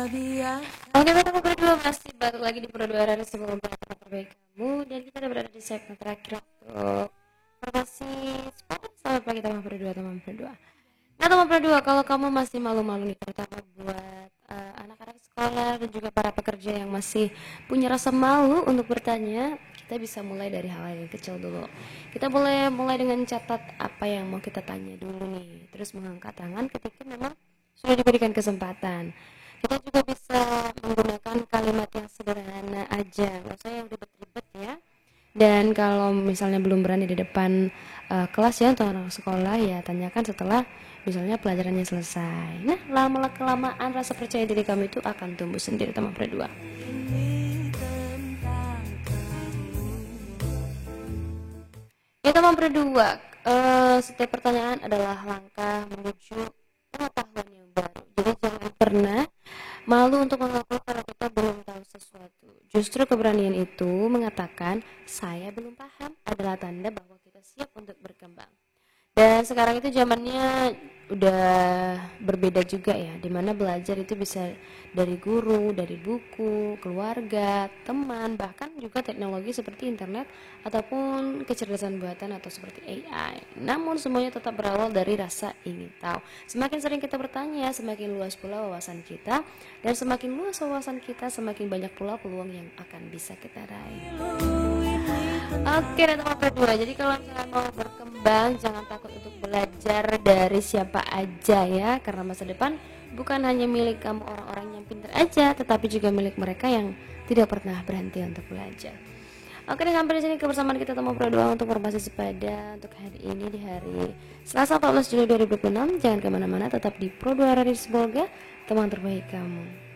Oke, teman berdua masih balik lagi di Pro2 Radio sebelum tempat terbaik kamu, dan kita udah berada di segmen terakhir untuk informasi sepadan. Selamat pagi teman berdua, teman berdua. Nah teman berdua, kalau kamu masih malu-malu nih, terutama buat anak-anak sekolah dan juga para pekerja yang masih punya rasa malu untuk bertanya, kita bisa mulai dari hal yang kecil dulu. Kita boleh mulai dengan catat apa yang mau kita tanya dulu nih, terus mengangkat tangan ketika memang sudah diberikan kesempatan. Kita juga bisa menggunakan kalimat yang sederhana aja, nggak usah yang ribet-ribet ya. Dan kalau misalnya belum berani di depan kelas ya untuk anak sekolah, ya tanyakan setelah misalnya pelajarannya selesai. Nah, lama kelamaan rasa percaya diri kamu itu akan tumbuh sendiri teman berdua. Ya teman berdua, setiap pertanyaan adalah langkah menuju pengetahuan yang baru. Jadi jangan pernah malu untuk mengaku kalau kita belum tahu sesuatu. Justru keberanian itu mengatakan saya belum paham adalah tanda bahwa kita siap untuk berkembang. Dan sekarang itu zamannya udah berbeda juga ya, dimana belajar itu bisa dari guru, dari buku, keluarga, teman, bahkan juga teknologi seperti internet ataupun kecerdasan buatan atau seperti AI. Namun semuanya tetap berawal dari rasa ingin tahu. Semakin sering kita bertanya, semakin luas pula wawasan kita, dan semakin luas wawasan kita, semakin banyak pula peluang yang akan bisa kita raih. Oke, teman berdua. Jadi kalau misalnya mau berkembang, jangan takut untuk belajar dari siapa aja ya, karena masa depan bukan hanya milik kamu orang-orang yang pintar aja, tetapi juga milik mereka yang tidak pernah berhenti untuk belajar. Oke, dan sampai di sini kebersamaan kita teman berdua untuk informasi sepada untuk hari ini di hari Selasa 14 Juli 2026. Jangan kemana-mana, tetap di Pro2 Radio semoga teman terbaik kamu.